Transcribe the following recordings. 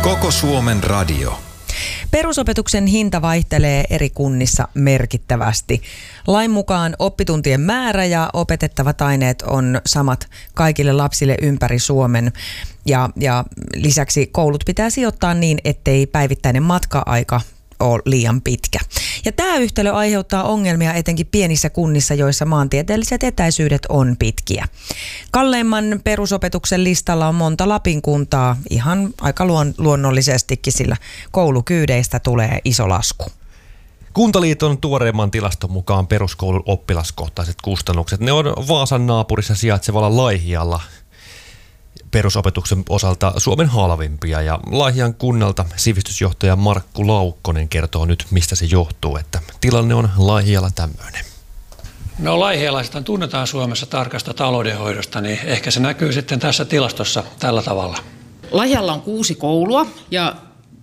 Koko Suomen radio. Perusopetuksen hinta vaihtelee eri kunnissa merkittävästi. Lain mukaan oppituntien määrä ja opetettavat aineet on samat kaikille lapsille ympäri Suomen. Ja lisäksi koulut pitää sijoittaa niin, ettei päivittäinen matka-aika ole liian pitkä. Ja tämä yhtälö aiheuttaa ongelmia etenkin pienissä kunnissa, joissa maantieteelliset etäisyydet on pitkiä. Kalleimman perusopetuksen listalla on monta Lapin kuntaa, ihan aika luonnollisestikin, sillä koulukyydeistä tulee iso lasku. Kuntaliiton tuoreimman tilaston mukaan peruskoulun oppilaskohtaiset kustannukset, ne on Vaasan naapurissa sijaitsevalla Laihialla perusopetuksen osalta Suomen halvimpia, ja Laihian kunnalta sivistysjohtaja Markku Laukkonen kertoo nyt, mistä se johtuu, että tilanne on Laihialla tämmöinen. No, laihialaiset tunnetaan Suomessa tarkasta taloudenhoidosta, niin ehkä se näkyy sitten tässä tilastossa tällä tavalla. Laihialla on 6 koulua ja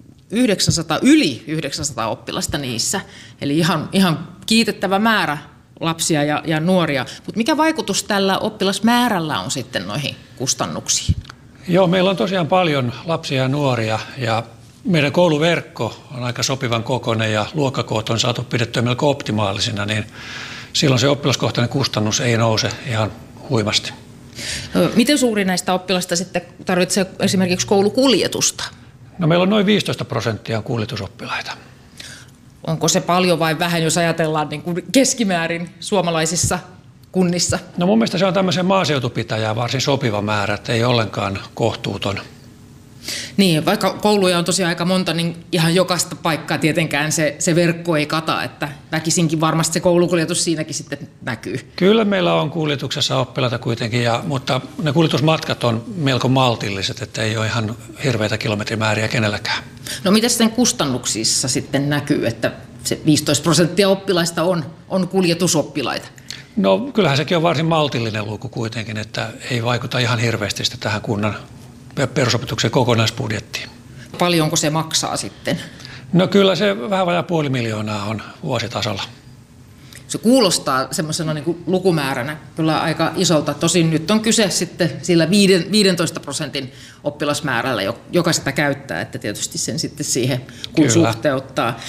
yli 900 oppilasta niissä, eli ihan kiitettävä määrä lapsia ja nuoria. Mutta mikä vaikutus tällä oppilasmäärällä on sitten noihin kustannuksiin? Joo, meillä on tosiaan paljon lapsia ja nuoria, ja meidän kouluverkko on aika sopivan kokoinen ja luokkakoot on saatu pidettyä melko optimaalisina, niin silloin se oppilaskohtainen kustannus ei nouse ihan huimasti. Miten suuri näistä oppilasta sitten tarvitsee esimerkiksi koulukuljetusta? No, meillä on noin 15% kuljetusoppilaita. Onko se paljon vai vähän, jos ajatellaan niin kuin keskimäärin suomalaisissa kunnissa? No, mun mielestä se on tämmöisen maaseutupitäjään varsin sopiva määrä, että ei ollenkaan kohtuuton. Niin, vaikka kouluja on tosiaan aika monta, niin ihan jokaista paikkaa tietenkään se verkko ei kata, että väkisinkin varmasti se koulukuljetus siinäkin sitten näkyy. Kyllä meillä on kuljetuksessa oppilaita kuitenkin, mutta ne kuljetusmatkat on melko maltilliset, että ei ole ihan hirveitä kilometrimääriä kenelläkään. No, mitä sitten kustannuksissa sitten näkyy, että se 15% oppilaista on kuljetusoppilaita? No, kyllähän sekin on varsin maltillinen luku kuitenkin, että ei vaikuta ihan hirveästi tähän kunnan perusopetuksen kokonaisbudjettiin. Paljonko se maksaa sitten? No, kyllä se vähän vajaa 500 000 on vuositasolla. Se kuulostaa semmoisena niin kuin lukumääränä kyllä aika isolta. Tosin nyt on kyse sitten sillä 15% oppilasmäärällä, joka sitä käyttää, että tietysti sen sitten siihen kun kyllä suhteuttaa.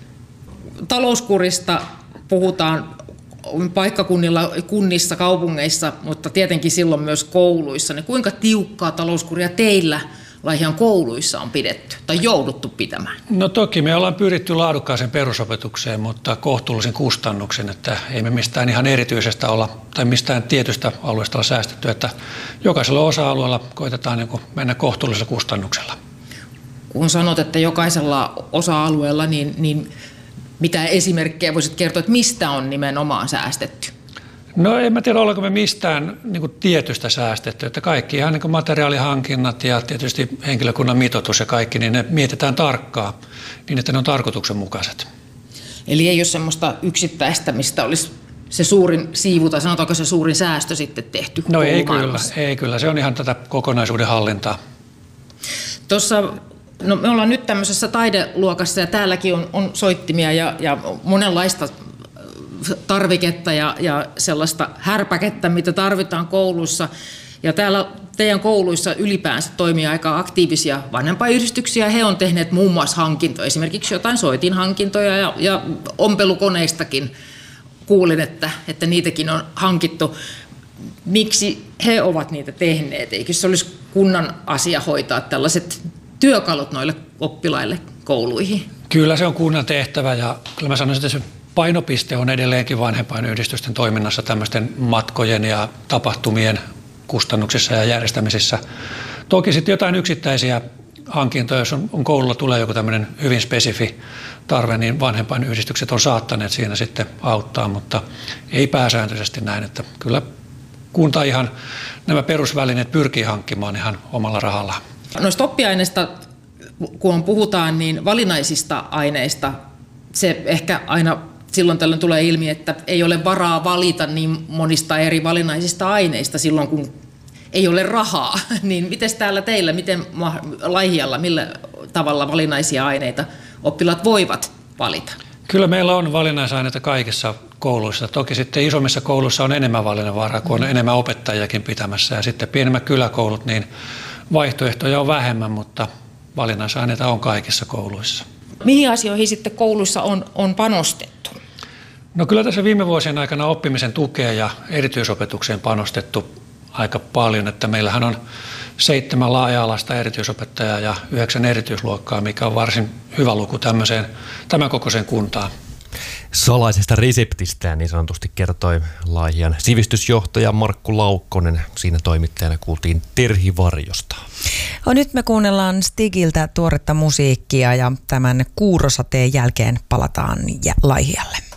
Talouskurista puhutaan paikkakunnilla, kunnissa, kaupungeissa, mutta tietenkin silloin myös kouluissa. Niin kuinka tiukkaa talouskuria teillä Laihian kouluissa on pidetty tai jouduttu pitämään? No, toki me ollaan pyritty laadukkaaseen perusopetukseen, mutta kohtuullisen kustannuksen, että ei me mistään ihan erityisestä olla tai mistään tietystä alueesta olla säästetty, että jokaisella osa-alueella koitetaan niin kuin mennä kohtuullisella kustannuksella. Kun sanot, että jokaisella osa-alueella, niin mitä esimerkkejä voisit kertoa, että mistä on nimenomaan säästetty? No, en mä tiedä, ollaanko me mistään niin kuin tietystä säästetty, että kaikki ihan niin kuin materiaalihankinnat ja tietysti henkilökunnan mitoitus ja kaikki, niin ne mietitään tarkkaan niin, että ne on tarkoituksenmukaiset. Eli ei ole semmoista yksittäistä, mistä olisi se suurin siivu tai sanotaanko se suurin säästö sitten tehty? No, ei kyllä, se on ihan tätä kokonaisuuden hallintaa. No, me ollaan nyt tämmöisessä taideluokassa ja täälläkin on soittimia ja monenlaista tarviketta ja sellaista härpäkettä, mitä tarvitaan kouluissa. Ja täällä teidän kouluissa ylipäänsä toimii aika aktiivisia vanhempainyhdistyksiä. He on tehneet muun muassa hankintoja, esimerkiksi jotain soitinhankintoja ja ompelukoneistakin kuulin, että niitäkin on hankittu. Miksi he ovat niitä tehneet? Eikö se olisi kunnan asia hoitaa tällaiset työkalut noille oppilaille kouluihin? Kyllä se on kunnan tehtävä, ja kyllä mä sanoisin, että se painopiste on edelleenkin vanhempainyhdistysten toiminnassa tämmöisten matkojen ja tapahtumien kustannuksissa ja järjestämisissä. Toki sitten jotain yksittäisiä hankintoja, jos on koululla tulee joku tämmöinen hyvin spesifi tarve, niin vanhempainyhdistykset on saattaneet siinä sitten auttaa, mutta ei pääsääntöisesti näin, että kyllä kunta ihan nämä perusvälineet pyrkii hankkimaan ihan omalla rahallaan. Noista oppiaineista, kun puhutaan, niin valinnaisista aineista, se ehkä aina silloin tällöin tulee ilmi, että ei ole varaa valita niin monista eri valinnaisista aineista silloin, kun ei ole rahaa. Niin miten täällä teillä, miten Laihialla, millä tavalla valinnaisia aineita oppilaat voivat valita? Kyllä meillä on valinnaisaineita kaikissa kouluissa. Toki sitten isommissa kouluissa on enemmän valinnanvaraa, kun on enemmän opettajiakin pitämässä. Ja sitten pienemmät kyläkoulut, niin vaihtoehtoja on vähemmän, mutta valinnaisaineita on kaikissa kouluissa. Mihin asioihin sitten kouluissa on panostettu? No kyllä tässä viime vuosien aikana oppimisen tukeen ja erityisopetukseen panostettu aika paljon, että meillähän on 7 laaja-alaista erityisopettajaa ja 9 erityisluokkaa, mikä on varsin hyvä luku tämän kokoiseen kuntaan. Salaisesta reseptistään niin sanotusti kertoi Laihian sivistysjohtaja Markku Laukkonen. Siinä toimittajana kuultiin Terhi Varjosta. Nyt me kuunnellaan Stigiltä tuoretta musiikkia ja tämän kuurosateen jälkeen palataan Laihialle.